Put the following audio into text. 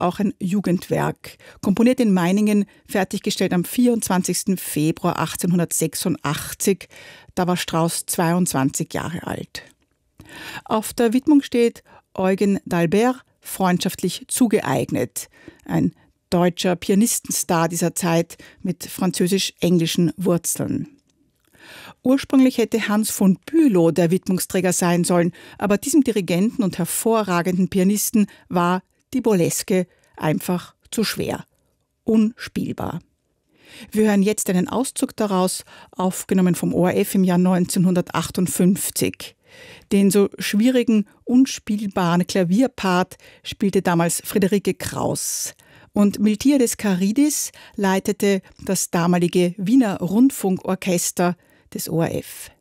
auch ein Jugendwerk. Komponiert in Meiningen, fertiggestellt am 24. Februar 1886. Da war Strauss 22 Jahre alt. Auf der Widmung steht Eugen d'Albert, freundschaftlich zugeeignet. Ein deutscher Pianistenstar dieser Zeit mit französisch-englischen Wurzeln. Ursprünglich hätte Hans von Bülow der Widmungsträger sein sollen, aber diesem Dirigenten und hervorragenden Pianisten war die Burleske einfach zu schwer, unspielbar. Wir hören jetzt einen Auszug daraus, aufgenommen vom ORF im Jahr 1958. Den so schwierigen, unspielbaren Klavierpart spielte damals Friederike Kraus. Und Miltiades Karidis leitete das damalige Wiener Rundfunkorchester des ORF.